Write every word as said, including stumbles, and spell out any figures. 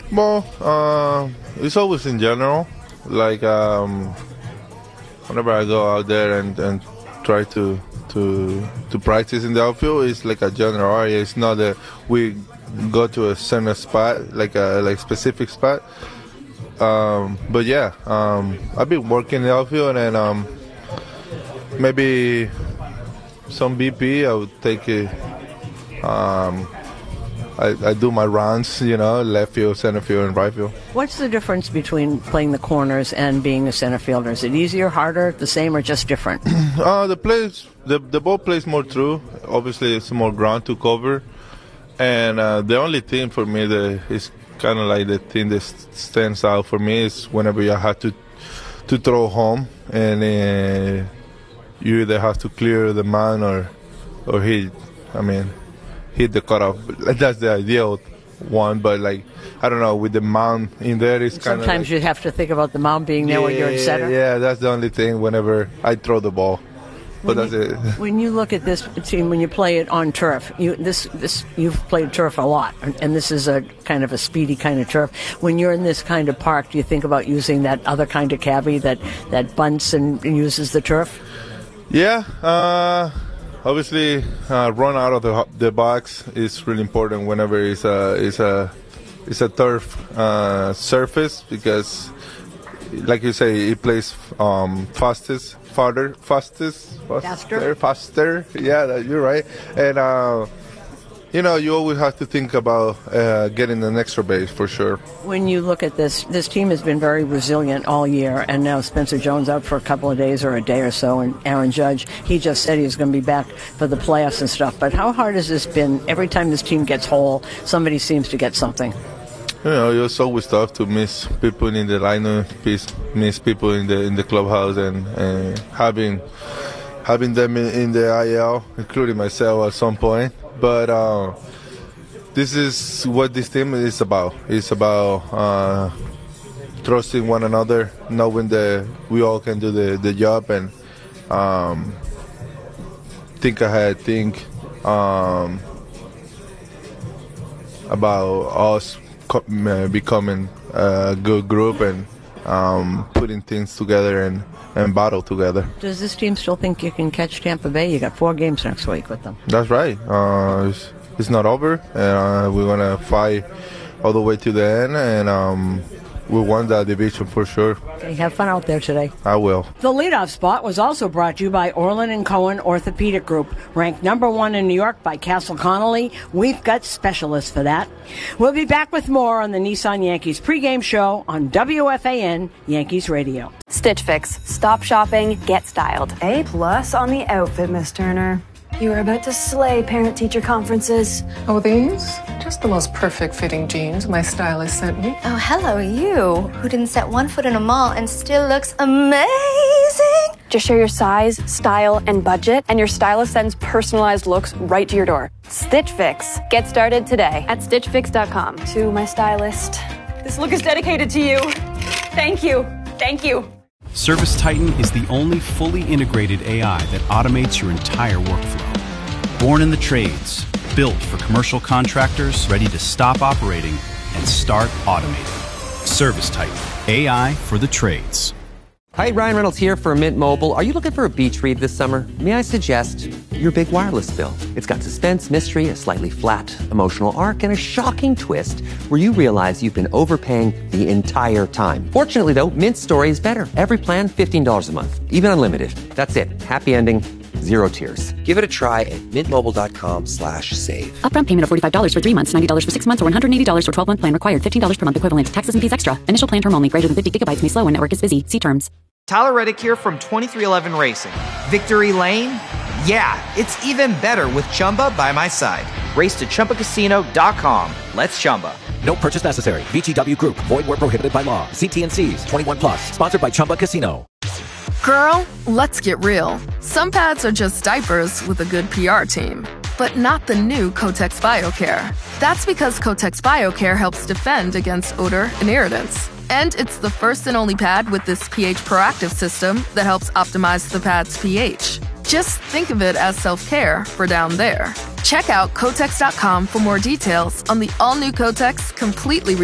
Well, uh, it's always in general. Like um, whenever I go out there and, and try to to to practice in the outfield, it's like a general area. It's not that we go to a certain spot, like a like specific spot. Um, but yeah, um, I've been working in the outfield, and um, maybe some B P I would take it. Um, I, I do my runs, you know, left field, center field, and right field. What's the difference between playing the corners and being a center fielder? Is it easier, harder, the same, or just different? uh, the plays, the the ball plays more through. Obviously, it's more ground to cover, and uh, the only thing for me that is kind of like the thing that stands out for me is whenever you have to to throw home, and uh, you either have to clear the man or or hit. I mean. hit the cutoff. That's the ideal one, but like I don't know, with the mound in there, it's kind of sometimes like, you have to think about the mound being there yeah, when you're in center. Yeah, that's the only thing whenever I throw the ball. But when that's you, it. When you look at this team, when you play it on turf, you this this you've played turf a lot, and this is a kind of a speedy kind of turf. When you're in this kind of park, do you think about using that other kind of cabbie that that bunts and uses the turf? Yeah. Uh, Obviously, uh, run out of the the box is really important whenever it's a it's a it's a turf uh, surface, because, like you say, it plays um, fastest, farther, fastest, faster, faster. Yeah, that, you're right. And uh, you know, you always have to think about uh, getting an extra base for sure. When you look at this, this team has been very resilient all year, and now Spencer Jones out for a couple of days or a day or so, and Aaron Judge, he just said he was going to be back for the playoffs and stuff. But how hard has this been? Every time this team gets whole, somebody seems to get something. You know, it's always tough to miss people in the lineup, miss, miss people in the in the clubhouse, and, and having having them in, in the I L, including myself at some point. But uh, this is what this team is about. It's about uh, trusting one another, knowing that we all can do the, the job, and um, think ahead, think um, about us co- becoming a good group and um, putting things together and, and battle together. Does this team still think you can catch Tampa Bay? You got four games next week with them. That's right. Uh, it's, it's not over, and uh, we're gonna fight all the way to the end, and um, we won that division for sure. Okay, have fun out there today. I will. The leadoff spot was also brought to you by Orland and Cohen Orthopedic Group, ranked number one in New York by Castle Connolly. We've got specialists for that. We'll be back with more on the Nissan Yankees pregame show on W F A N Yankees Radio. Stitch Fix. Stop shopping, get styled. A plus on the outfit, Miss Turner. You are about to slay parent-teacher conferences. Oh, these? Just the most perfect fitting jeans my stylist sent me. Oh, hello, you, who didn't set one foot in a mall and still looks amazing. Just share your size, style, and budget, and your stylist sends personalized looks right to your door. Stitch Fix. Get started today at stitch fix dot com. To my stylist. This look is dedicated to you. Thank you. Thank you. ServiceTitan is the only fully integrated A I that automates your entire workflow. Born in the trades, built for commercial contractors ready to stop operating and start automating. ServiceTitan, A I for the trades. Hi, Ryan Reynolds here for Mint Mobile. Are you looking for a beach read this summer? May I suggest your big wireless bill? It's got suspense, mystery, a slightly flat, emotional arc, and a shocking twist where you realize you've been overpaying the entire time. Fortunately, though, Mint's story is better. Every plan, fifteen dollars a month, even unlimited. That's it. Happy ending, zero tears. Give it a try at mintmobile.com slash save. Upfront payment of forty-five dollars for three months, ninety dollars for six months, or one hundred eighty dollars for twelve-month plan required. fifteen dollars per month equivalent. Taxes and fees extra. Initial plan term only. Greater than fifty gigabytes may slow when network is busy. See terms. Tyler Reddick here from twenty-three eleven Racing. Victory Lane? Yeah, it's even better with Chumba by my side. Race to Chumba Casino dot com. Let's Chumba. No purchase necessary. V G W Group. Void where prohibited by law. See T and C's. twenty-one plus. Sponsored by Chumba Casino. Girl, let's get real. Some pads are just diapers with a good P R team. But not the new Kotex BioCare. That's because Kotex BioCare helps defend against odor and irritants. And it's the first and only pad with this pH proactive system that helps optimize the pad's pH. Just think of it as self-care for down there. Check out Kotex dot com for more details on the all-new Kotex completely